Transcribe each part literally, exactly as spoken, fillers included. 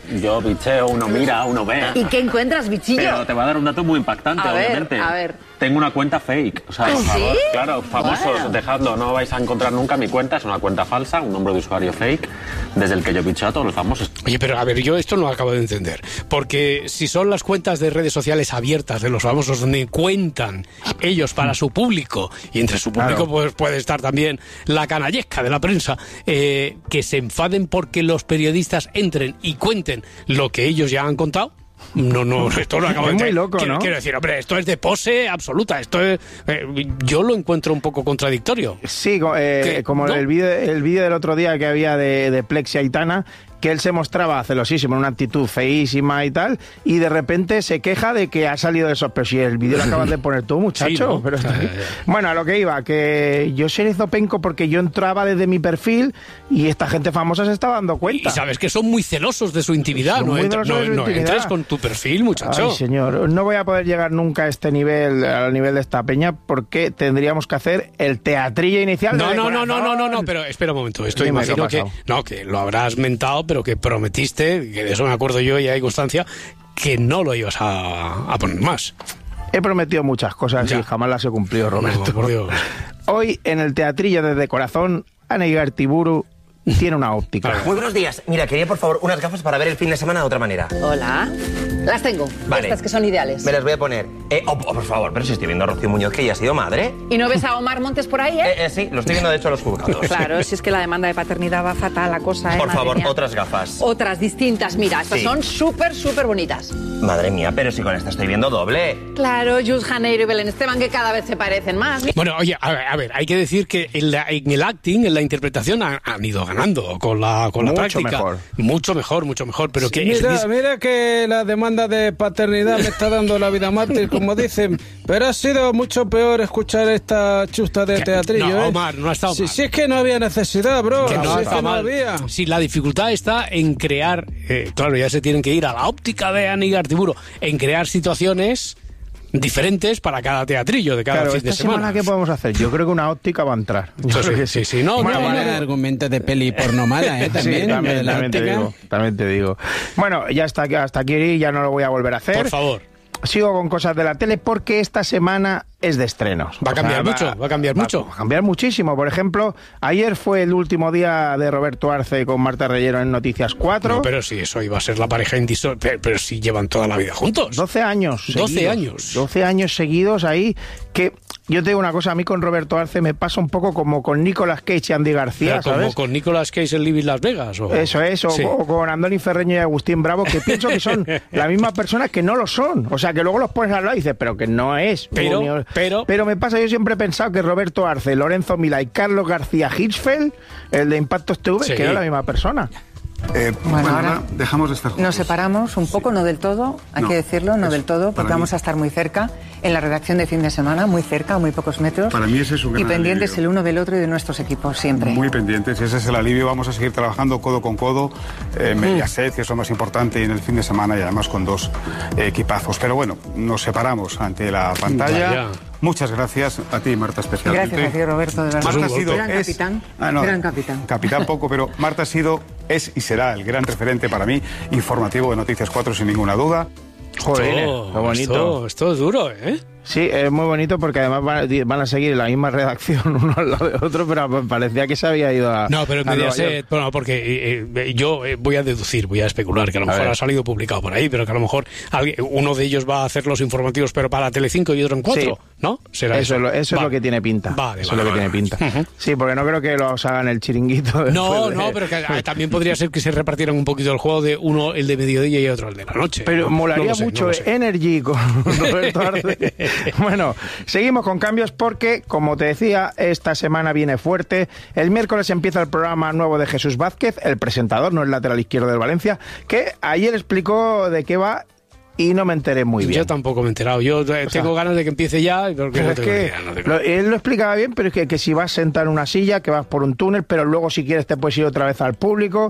Yo bicheo, uno mira, uno ve. ¿Y qué encuentras, bichillo? Pero te va a dar un dato muy impactante, a ver, obviamente. A ver, Tengo una cuenta fake. O sea, por ¿sí? favor, claro, famosos, Bueno. dejadlo, no vais a encontrar nunca mi cuenta, es una cuenta falsa, un nombre de usuario fake, desde el que yo bicheo a todos los famosos. Oye, pero a ver, yo esto no lo acabo de entender. Porque si son las cuentas de redes sociales abiertas de los famosos donde cuentan ellos para su público, y entre su público Claro. pues puede estar también la canallesca de la prensa, eh, que se enfaden porque los periodistas entren y cuenten lo que ellos ya han contado. No, no, esto lo acabo de Es muy entender. loco, quiero, ¿no? quiero decir, hombre, esto es de pose absoluta. Esto es, eh, yo lo encuentro un poco contradictorio. Sí, co- eh, ¿Qué? como ¿No? el vídeo el vídeo del otro día que había de, de Plex y Aitana, que él se mostraba celosísimo, en una actitud feísima y tal, y de repente se queja de que ha salido de esos. Pero si el vídeo lo acabas de poner tú, muchacho. Sí, ¿no? Pero está Ya, ahí. ya, ya. Bueno, a lo que iba, que yo seré zopenco porque yo entraba desde mi perfil y esta gente famosa se estaba dando cuenta. Y sabes que son muy celosos de su intimidad. Son No, muy entra- celosos de no, su no intimidad. entres con tu perfil, muchacho. Ay, señor, no voy a poder llegar nunca a este nivel, al nivel de esta peña, porque tendríamos que hacer el teatrillo inicial. No, de no, no, no, no, no, no, corazón. pero espera un momento. Esto Dime, imagino ¿qué ha que pasado? no, que lo habrás mentado, pero que prometiste, que de eso me acuerdo yo y hay constancia, que no lo ibas a, a poner más. He prometido muchas cosas Ya. y jamás las he cumplido, Roberto. No, por Dios. Hoy, en el teatrillo desde corazón, Ana Igartiburu tiene una óptica. Vale. Muy buenos días. Mira, quería por favor unas gafas para ver el fin de semana de otra manera. hola. Las tengo. Vale. Estas que son ideales. Me las voy a poner. Eh, oh, oh, por favor, pero si estoy viendo a Rocío Muñoz, que ya ha sido madre. ¿Y no ves a Omar Montes por ahí, eh? Eh, eh, sí, lo estoy viendo de hecho a los juzgados. Claro, si es que la demanda de paternidad va fatal la cosa, ¿eh? Por madre favor, mía. otras gafas. Otras distintas, mira, estas Sí. son súper, súper bonitas. Madre mía, pero si con esta estoy viendo doble. Claro, Jules Janeiro y Belén Esteban, que cada vez se parecen más. Bueno, oye, a ver, a ver, hay que decir que en, la- en el acting, en la interpretación, han, han ido ganando con la, con la Mucho práctica. mejor. Mucho mejor, mucho mejor. Pero que Mira, es- mira que la demanda de paternidad me está dando la vida mártir, como dicen, pero ha sido mucho peor escuchar esta chusta de Que- teatrillo, no, ¿eh? Omar, no ha estado si, mal. si es que no había necesidad, bro. que no si es está que no mal. había. Si la dificultad está en crear, eh, claro, ya se tienen que ir a la óptica de Ana Igartiburu, en crear situaciones diferentes para cada teatrillo de cada Claro, fin esta de semana. semana, ¿qué podemos hacer? Yo creo que una óptica va a entrar. Yo Sí, creo que sí, sí, no, Bueno, no, vale. no, no. argumentos de peli porno mala, ¿eh? Sí, también, de la también te óptica. digo, también te digo. Bueno, ya hasta, aquí- hasta aquí ya no lo voy a volver a hacer. Por favor. Sigo con cosas de la tele porque esta semana es de estrenos. Va a O sea, cambiar mucho, va a cambiar mucho. Va a cambiar muchísimo. Por ejemplo, ayer fue el último día de Roberto Arce con Marta Reyero en Noticias cuatro. No, pero si eso iba a ser la pareja indisoluble, pero, pero si llevan toda la vida juntos. doce años. doce seguidos. años. doce años seguidos ahí. Que yo te digo una cosa, a mí con Roberto Arce me pasa un poco como con Nicolas Cage y Andy García, Pero como ¿sabes? con Nicolas Cage en Living Las Vegas. O... Eso es, o, Sí. o con Andoni Ferreño y Agustín Bravo, que pienso que son la misma persona que no lo son. O sea, que luego los pones al lado y dices, pero que no es. Pero, Ni- pero- Pero me pasa, yo siempre he pensado que Roberto Arce, Lorenzo Milá y Carlos García Hirschfeld, el de Impactos T V, Sí. que era la misma persona. Eh, Bueno, bueno, ahora ahora dejamos de estar juntos. Nos separamos un poco, no del todo, hay No, que decirlo, no es- del todo, porque para vamos mí- a estar muy cerca en la redacción de fin de semana, muy cerca, a muy pocos metros. Para mí ese es un Y gran pendientes alivio. el uno del otro y de nuestros equipos, siempre. Muy pendientes, ese es el alivio. Vamos a seguir trabajando codo con codo, eh, Mediaset, que es lo más importante, y en el fin de semana, y además con dos eh, equipazos. Pero bueno, nos separamos ante la pantalla. Vaya. Muchas gracias a ti, Marta, especialmente. Gracias a ti, Roberto, de verdad. Marta ha un sido, Gran es- capitán, Ah, no, gran capitán. Capitán poco, pero Marta ha sido, es y será el gran referente para mí, informativo de Noticias cuatro, sin ninguna duda. Joder, Esto- qué bonito. Esto, esto es duro, ¿eh? Sí, es muy bonito porque además van, van a seguir en la misma redacción uno al lado de otro, pero parecía que se había ido a. No, pero a Nueva Mediaset, York. bueno, porque eh, eh, yo eh, voy a deducir, voy a especular, que a lo A mejor ver. ha salido publicado por ahí, pero que a lo mejor alguien- uno de ellos va a hacer los informativos, pero para Telecinco y otro en cuatro, Sí. ¿no? Será Eso, eso. es lo, eso es Vale. lo que tiene pinta. Vale, eso vale, es lo que vale, tiene vale. pinta. Ujú. Sí, porque no creo que los hagan el chiringuito. No, después de- no, pero que eh, también podría ser que se repartieran un poquito el juego de uno el de mediodía y otro el de la noche. Pero No, molaría no lo sé, mucho no lo sé. Energy con Roberto Arce. Bueno, seguimos con cambios porque, como te decía, esta semana viene fuerte. El miércoles empieza el programa nuevo de Jesús Vázquez, el presentador, no el lateral izquierdo del Valencia, que ayer explicó de qué va y no me enteré muy bien. Yo tampoco me he enterado. Yo eh, tengo ganas de que empiece ya. Porque Pero no es tengo que ni idea, no tengo- lo- él lo explicaba bien, pero es que, que si vas sentado en una silla, que vas por un túnel, pero luego si quieres te puedes ir otra vez al público.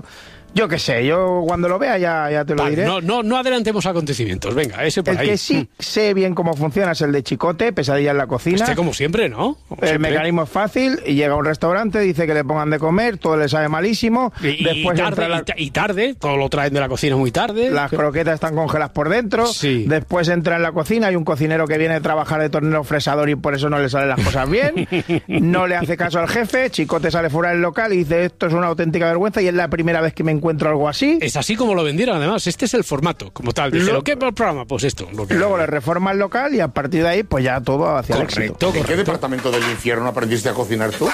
Yo qué sé, yo cuando lo vea ya, ya te lo Vale, diré. no, no, no adelantemos acontecimientos, venga, ese por El ahí. que sí sé bien cómo funciona es el de Chicote, Pesadilla en la cocina. Este como siempre, ¿no? Como El siempre. mecanismo es fácil, y llega a un restaurante, dice que le pongan de comer, todo le sabe malísimo. Y, después y tarde, entra la- y ta- y tarde, todo lo traen de la cocina muy tarde. las croquetas están congeladas por dentro. Sí. Después entra en la cocina, hay un cocinero que viene a trabajar de tornero fresador y por eso no le salen las cosas bien. No le hace caso al jefe, Chicote sale fuera del local y dice, esto es una auténtica vergüenza y es la primera vez que me encuentro algo así. Es así como lo vendieron, además. Este es el formato, como tal. Dijeron, Lo- ¿qué programa? Pues esto. Lo que... Luego le reforma el local y a partir de ahí pues ya todo hacia el Correcto, éxito. ¿En qué correcto. departamento del infierno aprendiste a cocinar tú?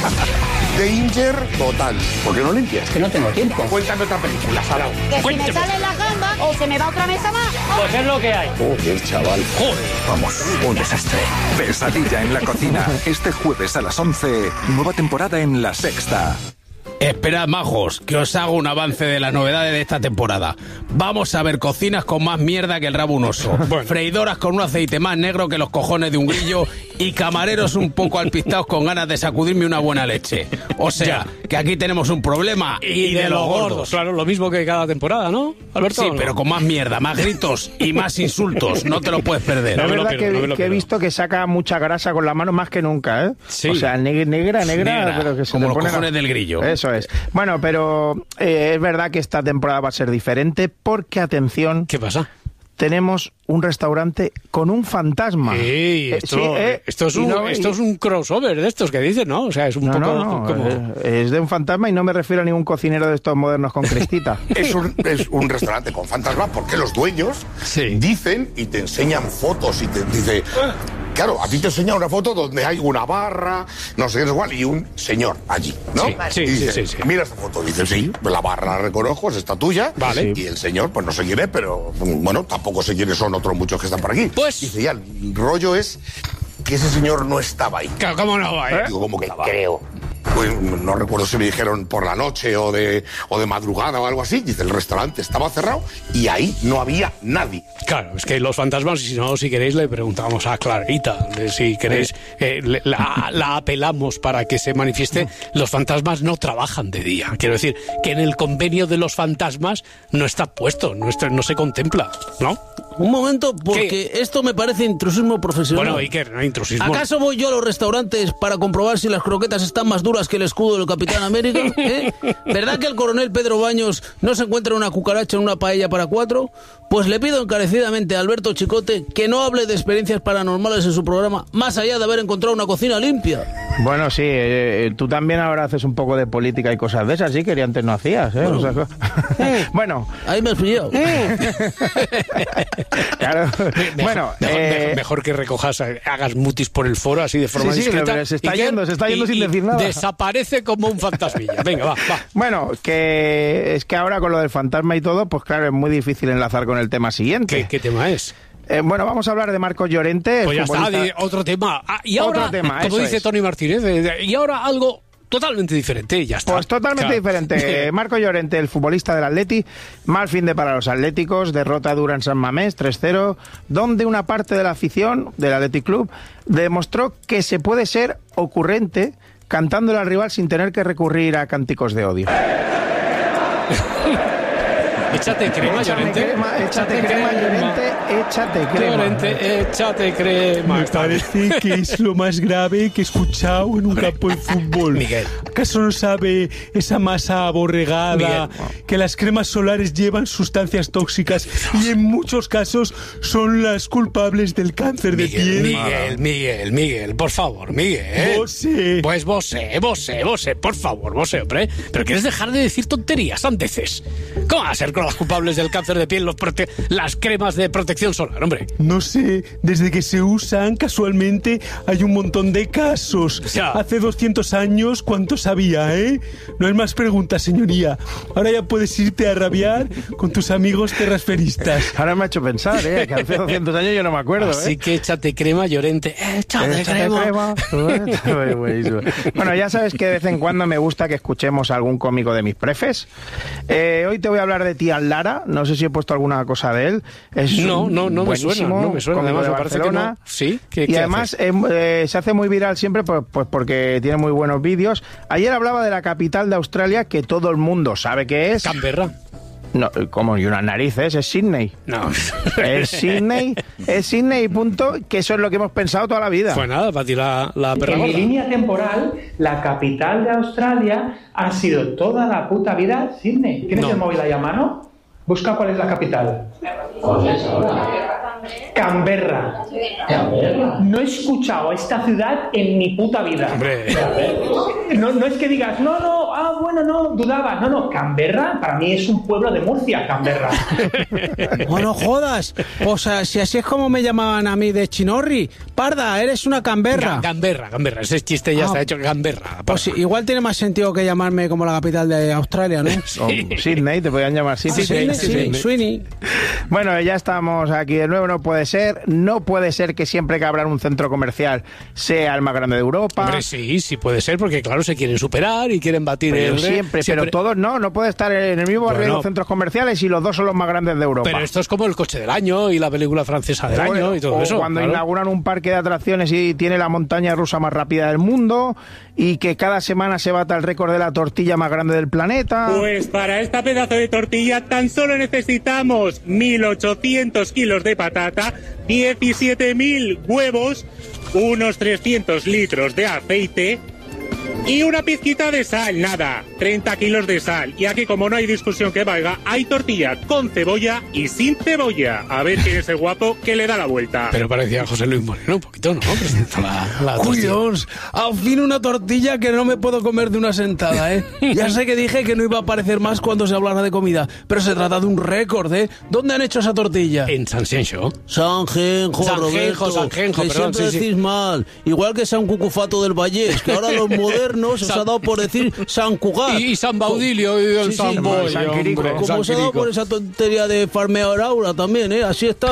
Danger total. ¿Por qué no limpias? Que no tengo tiempo. Cuéntame otra película, Salao. Que si me sale la gamba o se me va otra mesa más. Pues es lo que hay. Joder, chaval. Vamos, un desastre. Pesadilla en la cocina. Este jueves a las once, nueva temporada en La Sexta. Esperad, majos, que os hago un avance de las novedades de esta temporada. Vamos a ver cocinas con más mierda que el rabo de un oso, Bueno. freidoras con un aceite más negro que los cojones de un grillo y camareros un poco alpistados con ganas de sacudirme una buena leche. O sea, que aquí tenemos un problema Y, de, los gordos. Claro, lo mismo que cada temporada, ¿no, Alberto? Sí, ¿O no? pero con más mierda, más gritos y más insultos. No te lo puedes perder. No Es me lo verdad pierdo, que, no me lo que he pierdo. visto que saca mucha grasa con la mano más que nunca, ¿eh? Sí. O sea, neg- negra, negra, Negra, pero que se como le los pone la- cojones del grillo. Eso es. Bueno, pero eh, es verdad que esta temporada va a ser diferente porque, atención, ¿Qué pasa? tenemos un restaurante con un fantasma. Ey, Eh, esto, sí, eh, esto, es y un, no- esto y- es un crossover de estos que dicen, ¿no? O sea, es un No, poco no, no, como... eh, es de un fantasma y no me refiero a ningún cocinero de estos modernos con crestita. Es un, es un restaurante con fantasmas porque los dueños Sí. dicen y te enseñan fotos y te dice... Claro, a ti te enseña una foto donde hay una barra, no sé qué es igual, y un señor allí, ¿no? Sí, sí, y dice, sí, sí, sí. mira esta foto, dice, sí, la barra la reconozco, es esta tuya. Vale. Y el señor, pues no sé quién es, pero bueno, tampoco sé quiénes son otros muchos que están por aquí. Pues- Dice, ya, el rollo es que ese señor no estaba ahí. Claro, ¿cómo no va, eh? Digo, ¿cómo que estaba? Creo. Pues no recuerdo si me dijeron por la noche o de, o de madrugada o algo así. Dice, el restaurante estaba cerrado y ahí no había nadie. Claro, es que los fantasmas, si no, si queréis, le preguntamos a Clarita, de si queréis, eh, le- la, la apelamos para que se manifieste. Los fantasmas no trabajan de día. Quiero decir, que en el convenio de los fantasmas no está puesto, no, está- no se contempla, ¿no? Un momento, porque esto me parece intrusismo profesional. Bueno, Iker, no hay intrusismo. ¿Acaso voy yo a los restaurantes para comprobar si las croquetas están más duras que el escudo del Capitán América? ¿Eh? ¿Verdad que el coronel Pedro Baños no se encuentra una cucaracha en una paella para cuatro? Pues le pido encarecidamente a Alberto Chicote que no hable de experiencias paranormales en su programa, más allá de haber encontrado una cocina limpia. Bueno, sí, eh, tú también ahora haces un poco de política y cosas de esas, sí, que antes no hacías, ¿eh? Bueno. O sea, bueno, Ahí me has pillado. claro. Mejor, bueno, mejor, eh, mejor- mejor que recojas, eh, hagas mutis por el foro así de forma Sí, sí, discreta. pero se está Iker, yendo, se está yendo y- sin y decir nada. Desaparece como un fantasmilla. Venga, va, va. Bueno, que es que ahora con lo del fantasma y todo, pues claro, es muy difícil enlazar con el tema siguiente. ¿Qué, qué tema es? Eh, bueno, vamos a hablar de Marcos Llorente. el Pues ya está, futbolista- di- otro tema. Ah, y ahora, Otro tema, como eso dice es. Tony Martínez, eh, de- y ahora algo totalmente diferente, ya está. Pues totalmente Claro. diferente. Eh, Marco Llorente, el futbolista del Atleti, mal fin de para los atléticos, derrota dura en San Mamés, tres cero, donde una parte de la afición del Athletic Club demostró que se puede ser ocurrente cantándole al rival sin tener que recurrir a cánticos de odio. Échate crema, Échame Llorente. crema, échate crema, Llorente, échate crema. Llorente, échate crema. Me parece que es lo más grave que he escuchado en un campo de fútbol. Miguel. ¿Acaso no sabe esa masa aborregada Miguel. que las cremas solares llevan sustancias tóxicas y en muchos casos son las culpables del cáncer de Miguel, piel? Miguel, Miguel, Miguel, por favor, Miguel. Vosé. Pues vosé, vosé, vosé, por favor, vosé, hombre. Pero quieres dejar de decir tonterías, andeces. ¿Cómo va a ser con las culpables del cáncer de piel los prote- las cremas de protección solar, hombre? No sé, desde que se usan casualmente hay un montón de casos. Ya. Hace doscientos años, ¿cuántos había, eh? No hay más preguntas, señoría. Ahora ya puedes irte a rabiar con tus amigos terrasferistas. Ahora me ha hecho pensar, ¿eh? Que hace doscientos años yo no me acuerdo, Así ¿eh? que échate crema, Llorente. Échate, Échate crema. crema. Buenísimo. Bueno, ya sabes que de vez en cuando me gusta que escuchemos a algún cómico de mis prefes. Eh, hoy te voy a hablar hablar de Tian Lara, no sé si he puesto alguna cosa de él. Es no, no, no me suena, no me suena. Además, de me parece que no. Sí, ¿Qué, y qué además eh, eh, se hace muy viral siempre pues, pues porque tiene muy buenos vídeos. Ayer hablaba de la capital de Australia, que todo el mundo sabe que es... Canberra. No, como y unas narices, es Sydney. No. Es Sydney, es Sydney, punto, que eso es lo que hemos pensado toda la vida. Pues nada, para ti la, la perra En mi gorda. línea temporal, la capital de Australia ha sido toda la puta vida Sydney. ¿Tienes No. el móvil ahí a mano? Busca cuál es la capital. ¿Cuál es ahora? Canberra. Canberra. No he escuchado esta ciudad en mi puta vida. Hombre. No, no es que digas, no, no, ah, bueno, no, dudaba. No, no, Canberra para mí es un pueblo de Murcia, Canberra. Bueno, jodas. O sea, si así es como me llamaban a mí de Chinorri. Parda, eres una Canberra. Ga- Canberra, Canberra. Ese chiste ya Ah. está hecho. Canberra. Pues sí, igual tiene más sentido que llamarme como la capital de Australia, ¿no? O Sydney, te podían llamar Sydney. Sydney, sí, Sweeney. Bueno, ya estamos aquí de nuevo, no puede ser. No puede ser que siempre que abran un centro comercial sea el más grande de Europa. Hombre, sí, sí puede ser, porque claro, se quieren superar y quieren batir Pero el... siempre, pero todos no, no puede estar en el mismo barrio de Bueno. los centros comerciales y los dos son los más grandes de Europa. Pero esto es como el coche del año y la película francesa del Bueno, año y todo o eso. cuando claro. inauguran un parque de atracciones y tiene la montaña rusa más rápida del mundo y que cada semana se bata el récord de la tortilla más grande del planeta. Pues para esta pedazo de tortilla tan solo necesitamos mil ochocientos kilos de patata, diecisiete mil huevos, unos trescientos litros de aceite y una pizquita de sal, nada, treinta kilos de sal. Y aquí, como no hay discusión que valga, hay tortilla con cebolla y sin cebolla. A ver quién es el guapo que le da la vuelta. Pero parecía José Luis Moreno un poquito, ¿no? Presenta la, la Uy, tortilla. Dios, al fin una tortilla que no me puedo comer de una sentada, ¿eh? Ya sé que dije que no iba a aparecer más cuando se hablara de comida, pero se trata de un récord, ¿eh? ¿Dónde han hecho esa tortilla? En San Xenxo. Sanjenjo, Sanjenjo, Roberto, Sanjenjo, que perdón, siempre sí, sí. decís mal. Igual que San Cucufato del Vallés, que ahora los modernos os San- ha dado por decir San Cugat. Y, y San Baudilio y el Sí, sí, San Boy, San Quirico. hombre, Como San os ha dado Quirico. por esa tontería de farmear aura también, ¿eh? Así está.